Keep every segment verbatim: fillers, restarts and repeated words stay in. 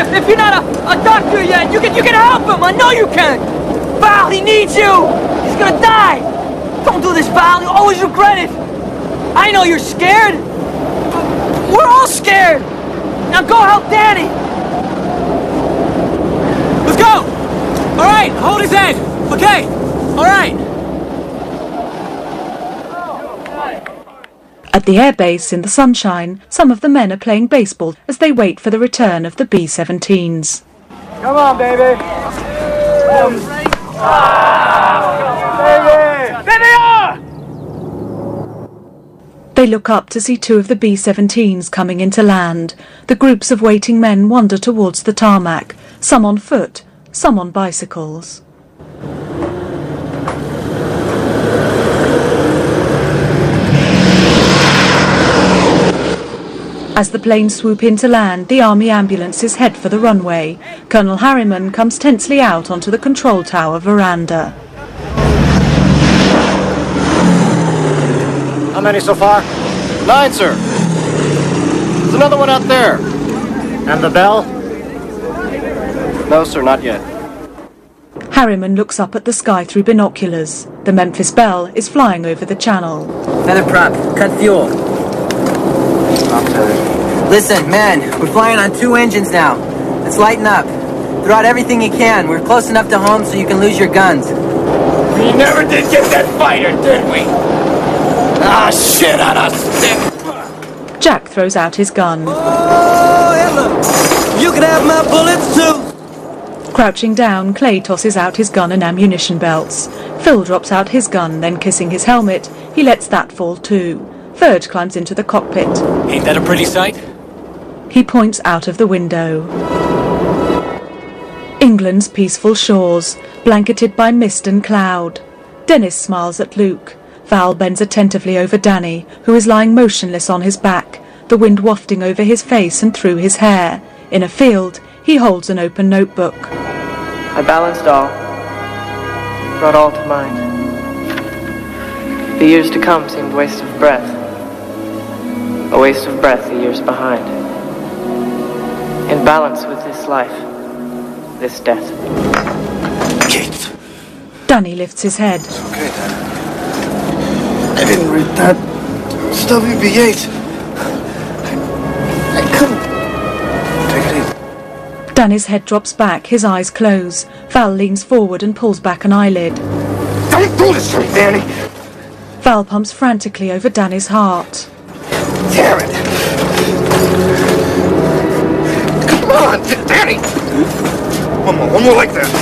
if, if you're not a, a doctor yet, you can, you can help him. I know you can. Val, he needs you. He's gonna die. Don't do this, Val. You'll always regret it. I know you're scared. We're all scared. Now go help Danny. Let's go. All right, hold his head. Okay. All right. At the airbase in the sunshine, some of the men are playing baseball as they wait for the return of the B seventeens. Come on, baby. Um, ah, baby. There they are! They look up to see two of the B seventeens coming into land. The groups of waiting men wander towards the tarmac, some on foot, some on bicycles. As the planes swoop into land, the army ambulances head for the runway. Colonel Harriman comes tensely out onto the control tower veranda. How many so far? Nine, sir. There's another one out there. And the bell? No, sir, not yet. Harriman looks up at the sky through binoculars. The Memphis Belle is flying over the channel. Feather prop, cut fuel. Listen, man, we're flying on two engines now. Let's lighten up. Throw out everything you can. We're close enough to home so you can lose your guns. We never did get that fighter, did we? Ah, shit on a stick. Jack throws out his gun. Oh, hello. You can have my bullets too. Crouching down, Clay tosses out his gun and ammunition belts. Phil drops out his gun, then kissing his helmet, he lets that fall too. Verge climbs into the cockpit. Ain't that a pretty sight? He points out of the window. England's peaceful shores, blanketed by mist and cloud. Dennis smiles at Luke. Val bends attentively over Danny, who is lying motionless on his back, the wind wafting over his face and through his hair. In a field, he holds an open notebook. I balanced all, brought all to mind. The years to come seemed waste of breath. A waste of breath the years behind. In balance with this life, this death. Gates. Danny lifts his head. It's okay, Dad. I didn't read that. It's W B eight. I, I couldn't. Take it easy. Danny's head drops back, his eyes close. Val leans forward and pulls back an eyelid. Don't do this to me, Danny. Val pumps frantically over Danny's heart. Damn it. Come on, Danny. One more, one more like that.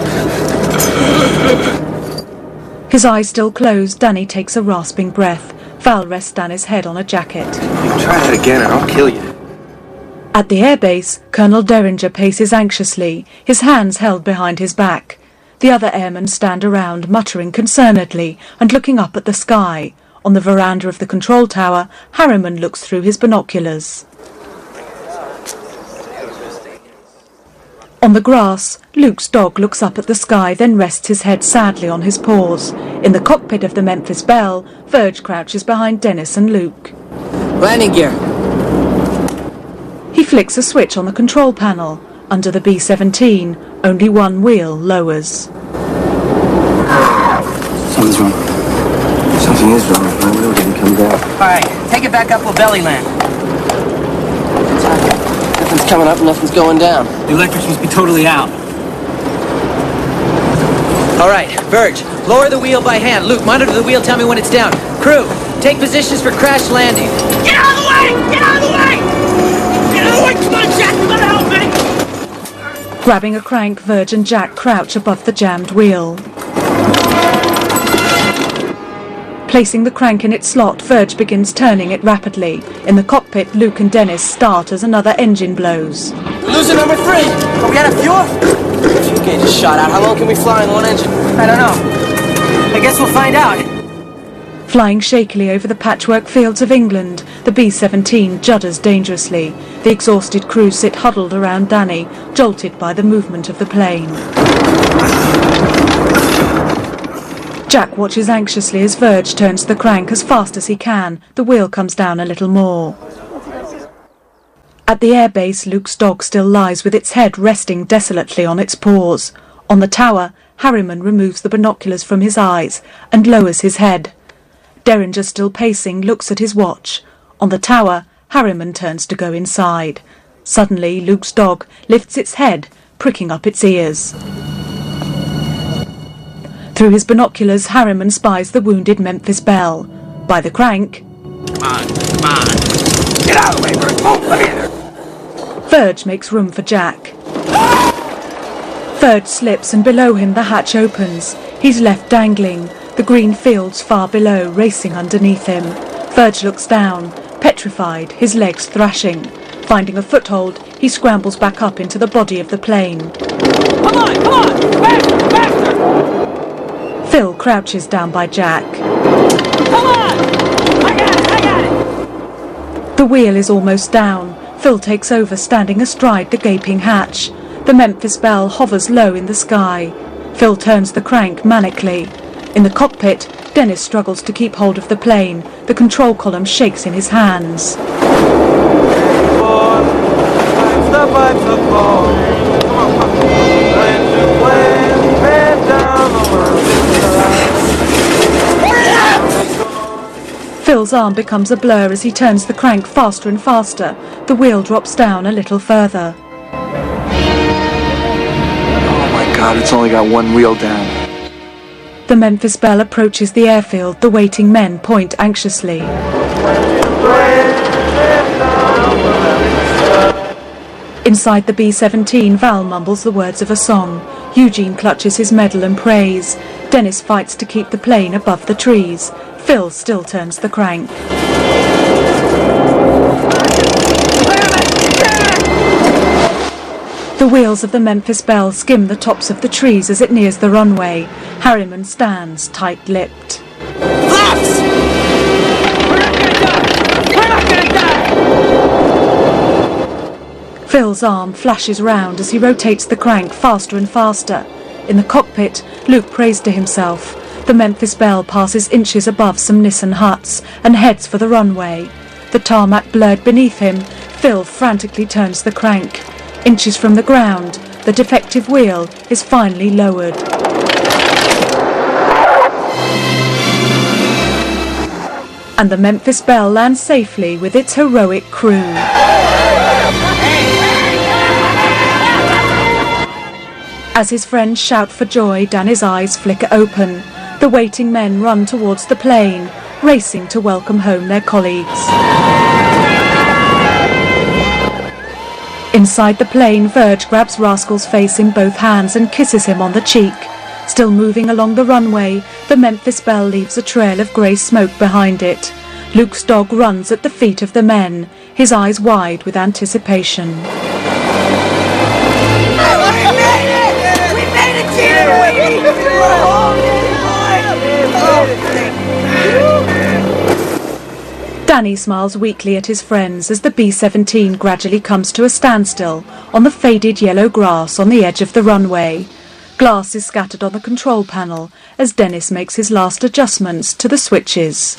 His eyes still closed, Danny takes a rasping breath. Val rests Danny's head on a jacket. Try that again and I'll kill you. At the airbase, Colonel Derringer paces anxiously, his hands held behind his back. The other airmen stand around, muttering concernedly and looking up at the sky. On the veranda of the control tower, Harriman looks through his binoculars. On the grass, Luke's dog looks up at the sky, then rests his head sadly on his paws. In the cockpit of the Memphis Belle, Verge crouches behind Dennis and Luke. Landing gear. He flicks a switch on the control panel. Under the B seventeen, only one wheel lowers. Something's wrong. Something is wrong. My wheel didn't come down. All right, take it back up, we'll belly land. Nothing's coming up, nothing's going down. The electrics must be totally out. All right, Verge, lower the wheel by hand. Luke, monitor the wheel, tell me when it's down. Crew, take positions for crash landing. Get out of the way! Get out of the way! Get out of the way! Come on, Jack, you gotta help me! Grabbing a crank, Verge and Jack crouch above the jammed wheel. Placing the crank in its slot, Verge begins turning it rapidly. In the cockpit, Luke and Dennis start as another engine blows. Loser number three! Are we out of fuel? Fuel gauge is shot out. How long can we fly in one engine? I don't know. I guess we'll find out. Flying shakily over the patchwork fields of England, the B seventeen judders dangerously. The exhausted crew sit huddled around Danny, jolted by the movement of the plane. Jack watches anxiously as Verge turns the crank as fast as he can. The wheel comes down a little more. At the airbase, Luke's dog still lies with its head resting desolately on its paws. On the tower, Harriman removes the binoculars from his eyes and lowers his head. Derringer, still pacing, looks at his watch. On the tower, Harriman turns to go inside. Suddenly, Luke's dog lifts its head, pricking up its ears. Through his binoculars, Harriman spies the wounded Memphis Belle. By the crank... Come on, come on. Get out of the way, Bert. Oh, let me in there. Verge makes room for Jack. Verge slips and below him the hatch opens. He's left dangling, the green fields far below racing underneath him. Verge looks down, petrified, his legs thrashing. Finding a foothold, he scrambles back up into the body of the plane. Come on, come on! Faster, faster! Phil crouches down by Jack. Come on! I got it, I got it! The wheel is almost down. Phil takes over, standing astride the gaping hatch. The Memphis Belle hovers low in the sky. Phil turns the crank manically. In the cockpit, Dennis struggles to keep hold of the plane. The control column shakes in his hands. Phil's arm becomes a blur as he turns the crank faster and faster. The wheel drops down a little further. Oh my God, it's only got one wheel down. The Memphis Belle approaches the airfield. The waiting men point anxiously. Inside the B seventeen, Val mumbles the words of a song. Eugene clutches his medal and prays. Dennis fights to keep the plane above the trees. Phil still turns the crank. The wheels of the Memphis Belle skim the tops of the trees as it nears the runway. Harriman stands tight-lipped. We're not gonna die! We're not gonna die! Phil's arm flashes round as he rotates the crank faster and faster. In the cockpit, Luke prays to himself. The Memphis Belle passes inches above some Nissan huts and heads for the runway. The tarmac blurred beneath him, Phil frantically turns the crank. Inches from the ground, the defective wheel is finally lowered. And the Memphis Belle lands safely with its heroic crew. As his friends shout for joy, Danny's eyes flicker open. The waiting men run towards the plane, racing to welcome home their colleagues. Inside the plane, Verge grabs Rascal's face in both hands and kisses him on the cheek. Still moving along the runway, the Memphis Belle leaves a trail of grey smoke behind it. Luke's dog runs at the feet of the men, his eyes wide with anticipation. Danny smiles weakly at his friends as the B seventeen gradually comes to a standstill on the faded yellow grass on the edge of the runway. Glass is scattered on the control panel as Dennis makes his last adjustments to the switches.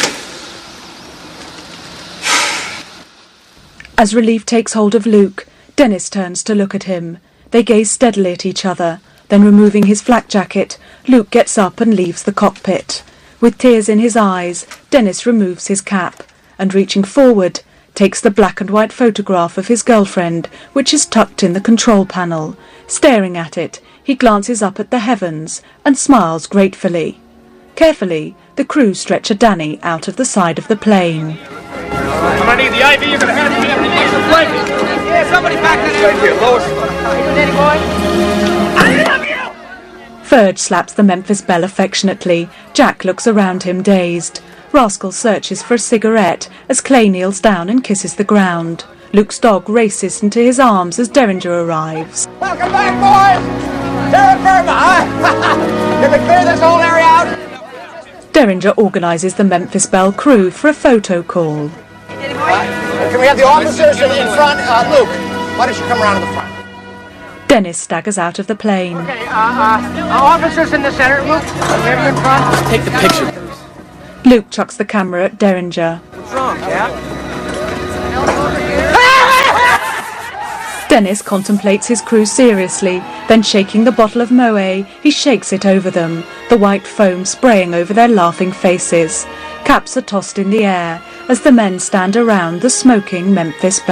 As relief takes hold of Luke, Dennis turns to look at him. They gaze steadily at each other. Then, removing his flak jacket, Luke gets up and leaves the cockpit. With tears in his eyes, Dennis removes his cap and, reaching forward, takes the black and white photograph of his girlfriend, which is tucked in the control panel. Staring at it, he glances up at the heavens and smiles gratefully. Carefully, the crew stretch a Danny out of the side of the plane. I'm gonna need the I V. You're gonna have to give me an extra blanket. Yeah, somebody back that Right here, Lois. Danny boy. I love you! Verge slaps the Memphis Belle affectionately. Jack looks around him, dazed. Rascal searches for a cigarette as Clay kneels down and kisses the ground. Luke's dog races into his arms as Derringer arrives. Welcome back, boys. Terra firma, huh? Can we clear this whole area out? Derringer organises the Memphis Belle crew for a photo call. Can we have the officers in, in front? Uh, Luke, why don't you come around to the front? Dennis staggers out of the plane. Okay, uh, uh, officers in the center. Luke, we have you in front. Take the picture. Luke chucks the camera at Derringer. What's wrong, Cap? Dennis contemplates his crew seriously, then shaking the bottle of Moët, he shakes it over them, the white foam spraying over their laughing faces. Caps are tossed in the air as the men stand around the smoking Memphis Belle.